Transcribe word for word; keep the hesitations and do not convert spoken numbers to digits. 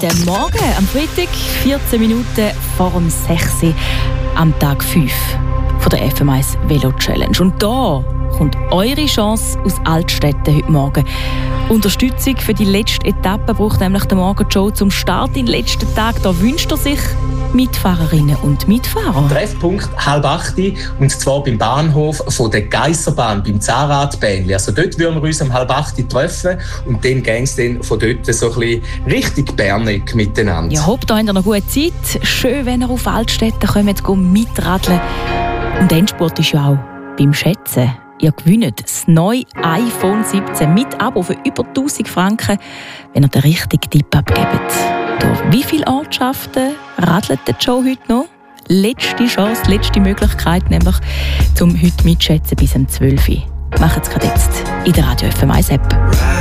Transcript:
Guten Morgen am Freitag, vierzehn Minuten vor dem sechs Uhr am Tag fünf von der F M eins Velo Challenge. Und da kommt eure Chance aus Altstädten heute Morgen. Unterstützung für die letzte Etappe braucht nämlich der Morgenshow zum Start in den letzten Tag. Da wünscht er sich Mitfahrerinnen und Mitfahrer. Treffpunkt halb acht, und zwar beim Bahnhof von der Geisserbahn, beim Zahnradbähnli. Also dort würden wir uns um halb acht treffen und dann gehen es dann von dort so ein bisschen richtig bernig miteinander. Ja, habt da habt ihr noch gute Zeit. Schön, wenn ihr auf Altstädten kommt, mitradeln. Und der Endspurt ist ja auch beim Schätzen. Ihr gewinnt das neue iPhone siebzehn mit Abo für über tausend Franken, wenn ihr den richtigen Tipp abgebt. Durch wie viele Ortschaften radelt der Joe heute noch? Letzte Chance, letzte Möglichkeit, nämlich zum heute mitschätzen bis um zwölf Uhr. Macht's gerade jetzt in der Radio F M eins App.